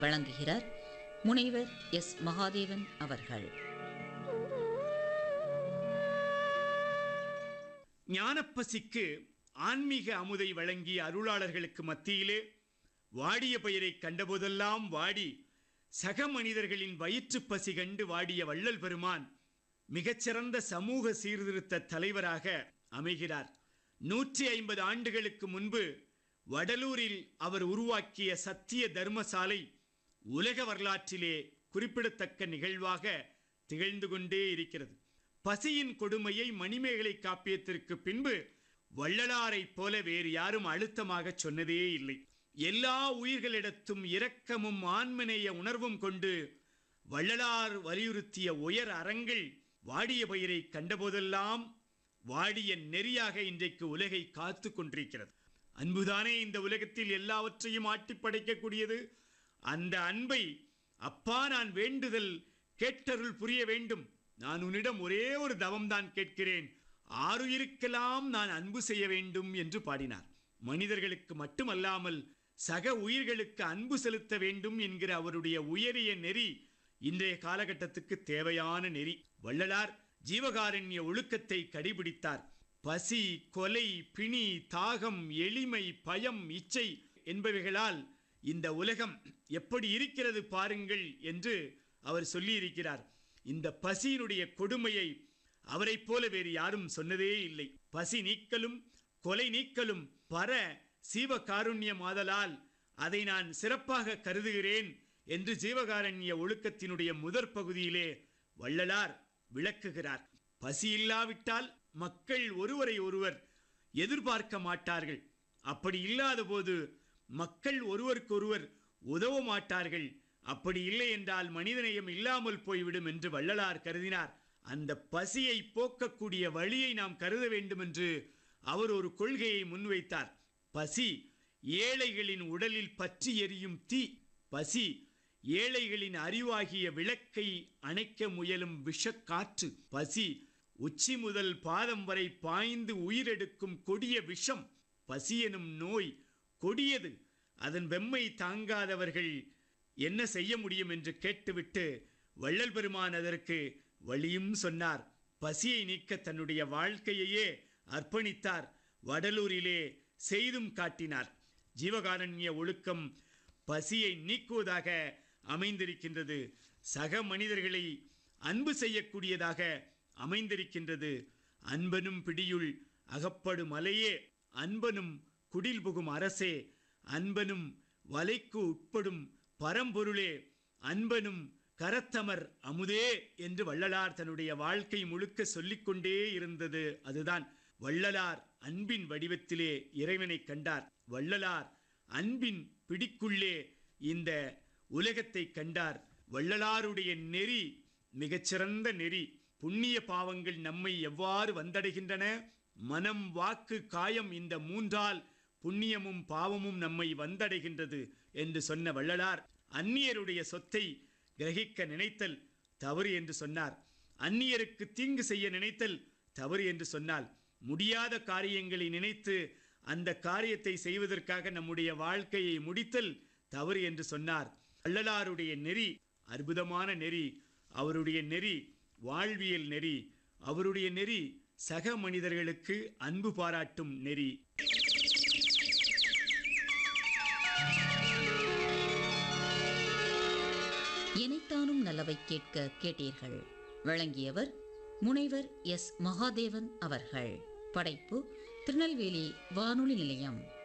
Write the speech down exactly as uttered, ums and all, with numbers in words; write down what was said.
வழங்குகிறார் முனைவர் எஸ் மகாதேவன் அவர்கள். ஞானப்பசிக்கு ஆன்மீக அமுதை வழங்கிய அருளாளர்களுக்கு மத்தியிலே வாடிய பயிரை கண்டபோதெல்லாம் வாடி சக மனிதர்களின் வயிற்று பசி கண்டு வாடிய வள்ளல் பெருமான் மிகச்சிறந்த சமூக சீர்திருத்த தலைவராக அமைகிறார். நூற்றி ஐம்பது ஆண்டுகளுக்கு முன்பு வடலூரில் அவர் உருவாக்கிய சத்திய தர்மசாலை உலக வரலாற்றிலே குறிப்பிடத்தக்க நிகழ்வாக திகழ்ந்து கொண்டே இருக்கிறது. பசியின் கொடுமையை மணிமேகலை காப்பியத்திற்கு பின்பு வள்ளலாரைப் போல வேறு யாரும் அழுத்தமாக சொன்னதே இல்லை. எல்லா உயிர்களிடத்தும் இரக்கமும் ஆன்மநேய உணர்வும் கொண்டு வள்ளலார் வலியுறுத்திய உயர் அறங்கள் வாடிய பயிரை கண்டபோதெல்லாம் வாடிய நெறியாக இன்றைக்கு உலகை காத்து கொண்டிருக்கிறது. அன்புதானே இந்த உலகத்தில் எல்லாவற்றையும் ஆட்டி படைக்கக்கூடியது. அந்த அன்பை அப்பா நான் வேண்டுதல் கேட்டருள் புரிய வேண்டும், நான் உன்னிடம் ஒரே ஒரு தவம்தான் கேட்கிறேன், ஆறுயிருக்கெல்லாம் நான் அன்பு செய்ய வேண்டும் என்று பாடினார். மனிதர்களுக்கு மட்டுமல்லாமல் சக உயிர்களுக்கு அன்பு செலுத்த வேண்டும் என்கிற அவருடைய உயரிய நெறி இன்றைய காலகட்டத்துக்கு தேவையான நெறி. வள்ளலார் ஜீவகாருண்ய ஒழுக்கத்தை கடைபிடித்தார். பசி, கொலை, பிணி, தாகம், எளிமை, பயம், இச்சை என்பவைகளால் இந்த உலகம் எப்படி இருக்கிறது பாருங்கள் என்று அவர் சொல்லியிருக்கிறார். இந்த பசியினுடைய கொடுமையை அவரை போல வேறு யாரும் சொன்னதே இல்லை. பசி நீக்கலும் கொலை நீக்கலும் பர சீவகாருண்யமாதலால் அதை நான் சிறப்பாக கருதுகிறேன் என்று ஜீவகாருண்ய ஒழுக்கத்தினுடைய முதற் பகுதியிலே வள்ளலார் விளக்குகிறார். பசி இல்லாவிட்டால் மக்கள் ஒருவரை ஒருவர் எதிர்பார்க்க மாட்டார்கள். அப்படி இல்லாத போது மக்கள் ஒருவருக்கொருவர் உதவ மாட்டார்கள். அப்படி இல்லை என்றால் மனிதநேயம் இல்லாமல் போய்விடும் என்று வள்ளலார் கருதினார். அந்த பசியை போக்கக்கூடிய வழியை நாம் கருத வேண்டும் என்று அவர் ஒரு கொள்கையை முன்வைத்தார். பசி ஏழைகளின் உடலில் பற்றி எரியும் தீ. பசி ஏழைகளின் அறிவாகிய விளக்கை அணைக்க முயலும் விஷக்காற்று. பசி உச்சி முதல் பாதம் வரை பாய்ந்து உயிரெடுக்கும் கொடிய விஷம். பசி எனும் நோய் கொடியது, அதன் வெம்மை தாங்காதவர்கள் என்ன செய்ய முடியும் என்று கேட்டுவிட்டு வள்ளல் பெருமான் அதற்கு வழியும் சொன்னார். பசியை நீக்க தன்னுடைய வாழ்க்கையையே அர்ப்பணித்தார். வடலூரிலே செய்தும் காட்டினார். ஜீவகாருண்ய ஒழுக்கம் பசியை நீக்குவதாக அமைந்திருக்கின்றது. சக மனிதர்களை அன்பு செய்யக்கூடியதாக அமைந்திருக்கின்றது. அன்பனும் பிடியுள் அகப்படும் அலையே, அன்பனும் குடில் புகும் அரசே, அன்பனும் வலைக்கு உட்படும் பரம்பொருளே, அன்பனும் கரத்தமர் அமுதே என்று வள்ளலார் தன்னுடைய வாழ்க்கை முழுக்க சொல்லிக்கொண்டே இருந்தது. அதுதான் வள்ளலார் அன்பின் வடிவத்திலே இறைவனை கண்டார். வள்ளலார் அன்பின் பிடிக்குள்ளே இந்த உலகத்தை கண்டார். வள்ளலாருடைய நெறி மிகச்சிறந்த நெறி. புண்ணிய பாவங்கள் நம்மை எவ்வாறு வந்தடைகின்றன? மனம், வாக்கு, காயம், இந்த மூன்றால் புண்ணியமும் பாவமும் நம்மை வந்தடைகின்றது என்று சொன்ன வள்ளலார் அந்நியருடைய சொத்தை கிரகிக்க நினைத்தல் தவறு என்று சொன்னார். அந்நியருக்கு தீங்கு செய்ய நினைத்தல் தவறு என்று சொன்னால், முடியாத காரியங்களை நினைத்து அந்த காரியத்தை செய்வதற்காக நம்முடைய வாழ்க்கையை முடித்தல் தவறு என்று சொன்னார். வள்ளலாருடைய நெறி அற்புதமான நெறி. அவருடைய நெறி வாழ்வியல் நெறி. அவருடைய நெறி சக மனிதர்களுக்கு அன்பு பாராட்டும் நெறி. இனைத்தானும் நல்லவை கேட்க கேட்டீர்கள். வழங்கியவர் முனைவர் எஸ் மகாதேவன் அவர்கள். படைப்பு திருநெல்வேலி வானொலி நிலையம்.